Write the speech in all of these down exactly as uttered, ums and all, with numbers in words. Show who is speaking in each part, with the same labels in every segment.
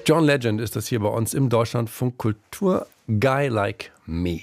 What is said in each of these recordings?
Speaker 1: John Legend ist das hier bei uns im Deutschlandfunk Kultur. Guy Like Me.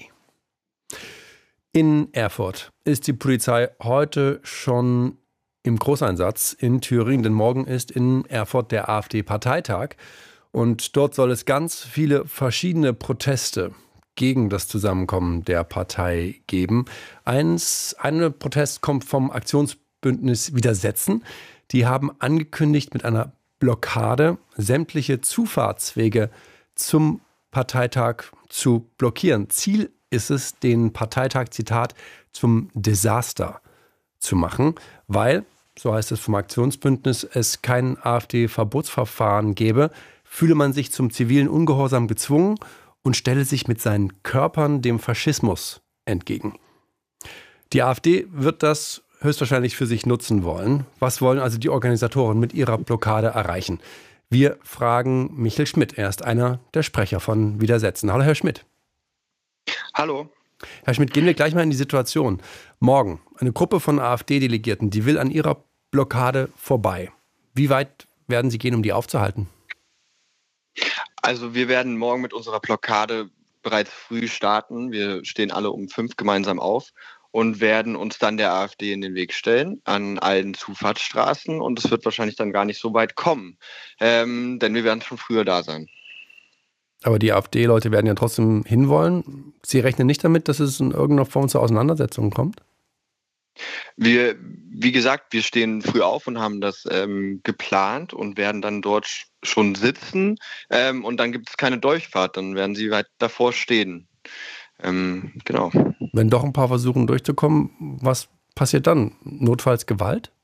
Speaker 1: In Erfurt ist die Polizei heute schon im Großeinsatz in Thüringen, denn morgen ist in Erfurt der AfD-Parteitag. Und dort soll es ganz viele verschiedene Proteste gegen das Zusammenkommen der Partei geben. Eins, ein Protest kommt vom Aktionsbündnis Widersetzen. Die haben angekündigt, mit einer Blockade sämtliche Zufahrtswege zum Parteitag zu blockieren. Ziel ist es, den Parteitag, Zitat, zum Desaster zu machen, weil, so heißt es vom Aktionsbündnis, es kein AfD-Verbotsverfahren gäbe, fühle man sich zum zivilen Ungehorsam gezwungen und stelle sich mit seinen Körpern dem Faschismus entgegen. Die AfD wird das höchstwahrscheinlich für sich nutzen wollen. Was wollen also die Organisatoren mit ihrer Blockade erreichen? Wir fragen Michel Schmidt. Er ist einer der Sprecher von Widersetzen. Hallo, Herr Schmidt.
Speaker 2: Hallo.
Speaker 1: Herr Schmidt, gehen wir gleich mal in die Situation. Morgen, eine Gruppe von AfD-Delegierten, die will an ihrer Blockade vorbei. Wie weit werden Sie gehen, um die aufzuhalten?
Speaker 2: Also wir werden morgen mit unserer Blockade bereits früh starten. Wir stehen alle um fünf gemeinsam auf und werden uns dann der AfD in den Weg stellen, an allen Zufahrtsstraßen. Und es wird wahrscheinlich dann gar nicht so weit kommen, ähm, denn wir werden schon früher da sein.
Speaker 1: Aber die AfD-Leute werden ja trotzdem hinwollen. Sie rechnen nicht damit, dass es in irgendeiner Form zu Auseinandersetzungen kommt?
Speaker 2: Wir, wie gesagt, wir stehen früh auf und haben das ähm, geplant und werden dann dort schon sitzen. Ähm, und dann gibt es keine Durchfahrt, dann werden sie weit davor stehen. Ähm, genau.
Speaker 1: Wenn doch ein paar versuchen durchzukommen, was passiert dann? Notfalls Gewalt?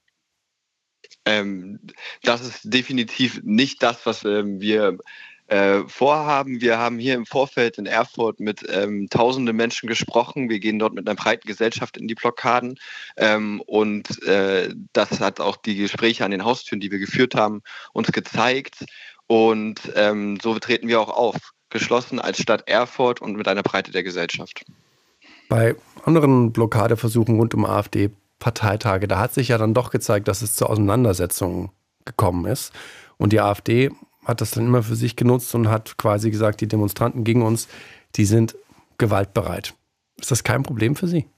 Speaker 2: Ähm, das ist definitiv nicht das, was ähm, wir äh, vorhaben. Wir haben hier im Vorfeld in Erfurt mit ähm, tausenden Menschen gesprochen. Wir gehen dort mit einer breiten Gesellschaft in die Blockaden. Ähm, und äh, das hat auch die Gespräche an den Haustüren, die wir geführt haben, uns gezeigt. Und ähm, so treten wir auch auf. Geschlossen als Stadt Erfurt und mit einer Breite der Gesellschaft.
Speaker 1: Bei anderen Blockadeversuchen rund um AfD-Parteitage, da hat sich ja dann doch gezeigt, dass es zu Auseinandersetzungen gekommen ist. Und die AfD hat das dann immer für sich genutzt und hat quasi gesagt, die Demonstranten gegen uns, die sind gewaltbereit. Ist das kein Problem für Sie?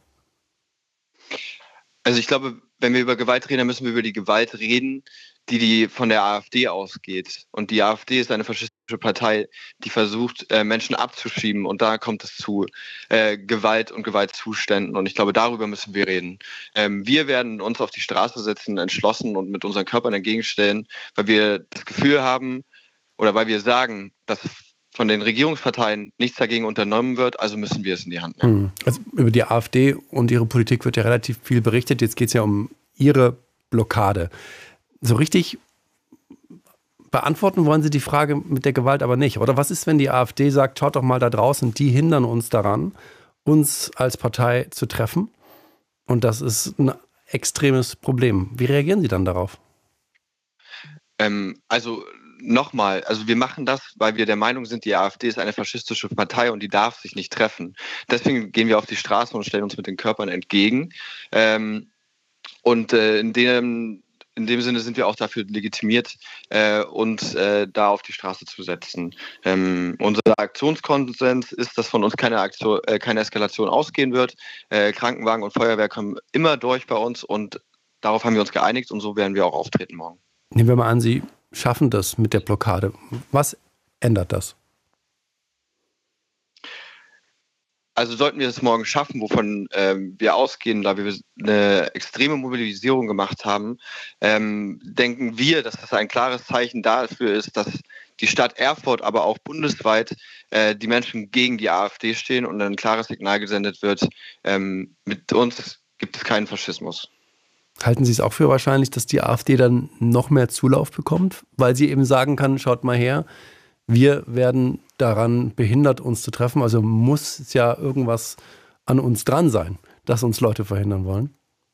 Speaker 2: Also ich glaube, wenn wir über Gewalt reden, dann müssen wir über die Gewalt reden, die, die von der AfD ausgeht. Und die AfD ist eine faschistische Partei, die versucht, äh, Menschen abzuschieben. Und da kommt es zu äh, Gewalt und Gewaltzuständen. Und ich glaube, darüber müssen wir reden. Ähm, wir werden uns auf die Straße setzen, entschlossen und mit unseren Körpern entgegenstellen, weil wir das Gefühl haben oder weil wir sagen, dass von den Regierungsparteien nichts dagegen unternommen wird, also müssen wir es in die Hand nehmen.
Speaker 1: Also über die AfD und ihre Politik wird ja relativ viel berichtet. Jetzt geht es ja um Ihre Blockade. So richtig beantworten wollen Sie die Frage mit der Gewalt aber nicht. Oder was ist, wenn die AfD sagt, schaut doch mal da draußen, die hindern uns daran, uns als Partei zu treffen? Und das ist ein extremes Problem. Wie reagieren Sie dann darauf?
Speaker 2: Ähm, also Nochmal, also wir machen das, weil wir der Meinung sind, die AfD ist eine faschistische Partei und die darf sich nicht treffen. Deswegen gehen wir auf die Straße und stellen uns mit den Körpern entgegen. Ähm, und äh, in dem In dem Sinne sind wir auch dafür legitimiert, äh, uns äh, da auf die Straße zu setzen. Ähm, unser Aktionskonsens ist, dass von uns keine, Aktion, äh, keine Eskalation ausgehen wird. Äh, Krankenwagen und Feuerwehr kommen immer durch bei uns und darauf haben wir uns geeinigt und so werden wir auch auftreten morgen.
Speaker 1: Nehmen wir mal an, Sie schaffen das mit der Blockade. Was ändert das?
Speaker 2: Also sollten wir es morgen schaffen, wovon ähm, wir ausgehen, da wir eine extreme Mobilisierung gemacht haben, ähm, denken wir, dass das ein klares Zeichen dafür ist, dass die Stadt Erfurt, aber auch bundesweit äh, die Menschen gegen die AfD stehen und ein klares Signal gesendet wird, ähm, mit uns gibt es keinen Faschismus.
Speaker 1: Halten Sie es auch für wahrscheinlich, dass die AfD dann noch mehr Zulauf bekommt, weil sie eben sagen kann, schaut mal her, wir werden daran behindert, uns zu treffen. Also muss ja irgendwas an uns dran sein, dass uns Leute verhindern wollen.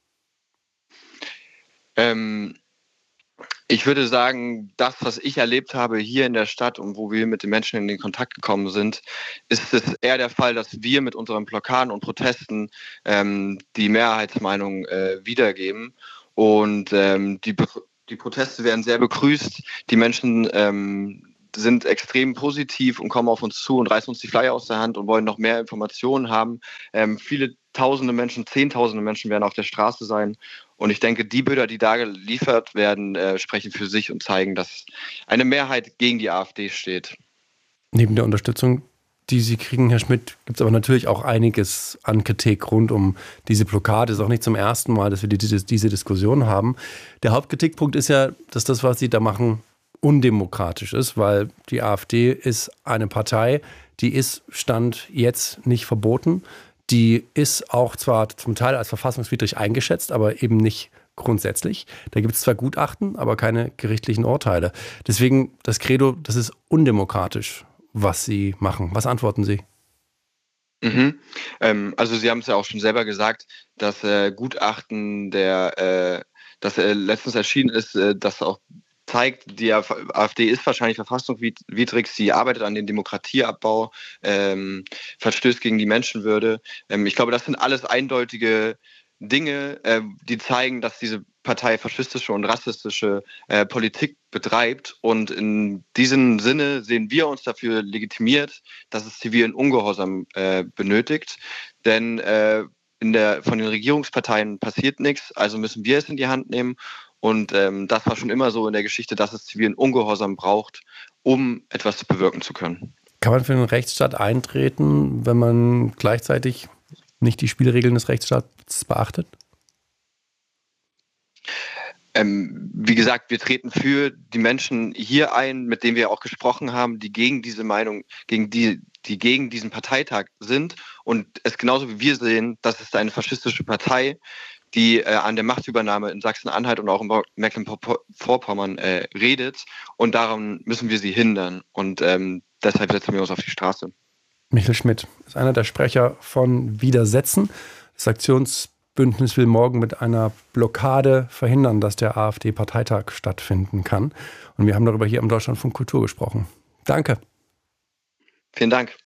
Speaker 2: Ähm, ich würde sagen, das, was ich erlebt habe hier in der Stadt und wo wir mit den Menschen in den Kontakt gekommen sind, ist es eher der Fall, dass wir mit unseren Blockaden und Protesten ähm, die Mehrheitsmeinung äh, wiedergeben. Und ähm, die, die Proteste werden sehr begrüßt. Die Menschen ähm, sind extrem positiv und kommen auf uns zu und reißen uns die Flyer aus der Hand und wollen noch mehr Informationen haben. Ähm, viele tausende Menschen, zehntausende Menschen werden auf der Straße sein. Und ich denke, die Bilder, die da geliefert werden, äh, sprechen für sich und zeigen, dass eine Mehrheit gegen die AfD steht.
Speaker 1: Neben der Unterstützung, die Sie kriegen, Herr Schmidt, gibt es aber natürlich auch einiges an Kritik rund um diese Blockade. Es ist auch nicht zum ersten Mal, dass wir diese, diese Diskussion haben. Der Hauptkritikpunkt ist ja, dass das, was Sie da machen, undemokratisch ist, weil die AfD ist eine Partei, die ist Stand jetzt nicht verboten. Die ist auch zwar zum Teil als verfassungswidrig eingeschätzt, aber eben nicht grundsätzlich. Da gibt es zwar Gutachten, aber keine gerichtlichen Urteile. Deswegen das Credo, das ist undemokratisch, was Sie machen. Was antworten Sie?
Speaker 2: Mhm. Ähm, also Sie haben es ja auch schon selber gesagt, das äh, Gutachten, der, äh, das äh, letztens erschienen ist, äh, das auch zeigt, die AfD ist wahrscheinlich verfassungswidrig, sie arbeitet an dem Demokratieabbau, ähm, verstößt gegen die Menschenwürde. Ähm, ich glaube, das sind alles eindeutige Dinge, äh, die zeigen, dass diese Partei faschistische und rassistische äh, Politik betreibt. Und in diesem Sinne sehen wir uns dafür legitimiert, dass es zivilen Ungehorsam äh, benötigt. Denn äh, in der, von den Regierungsparteien passiert nichts, also müssen wir es in die Hand nehmen. Und ähm, das war schon immer so in der Geschichte, dass es zivilen Ungehorsam braucht, um etwas bewirken zu können.
Speaker 1: Kann man für einen Rechtsstaat eintreten, wenn man gleichzeitig nicht die Spielregeln des Rechtsstaats beachtet?
Speaker 2: Ähm, wie gesagt, wir treten für die Menschen hier ein, mit denen wir auch gesprochen haben, die gegen diese Meinung, gegen die, die gegen diesen Parteitag sind und es genauso wie wir sehen, das ist eine faschistische Partei, die äh, an der Machtübernahme in Sachsen-Anhalt und auch in Mecklenburg-Vorpommern äh, redet. Und daran müssen wir sie hindern. Und ähm, deshalb setzen wir uns auf die Straße.
Speaker 1: Michael Schmidt ist einer der Sprecher von Widersetzen. Das Aktionsbündnis will morgen mit einer Blockade verhindern, dass der AfD-Parteitag stattfinden kann. Und wir haben darüber hier im Deutschlandfunk Kultur gesprochen. Danke.
Speaker 2: Vielen Dank.